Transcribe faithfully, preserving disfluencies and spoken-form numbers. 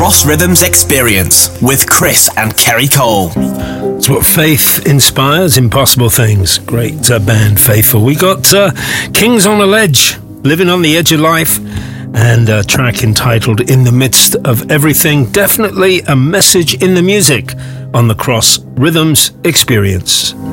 Cross Rhythms Experience with Chris and Kerry Cole. It's what faith inspires, impossible things. Great uh, band, Faithful. We got uh, Kings on a Ledge, Living on the Edge of Life, and a track entitled In the Midst of Everything. Definitely a message in the music on the Cross Rhythms Experience.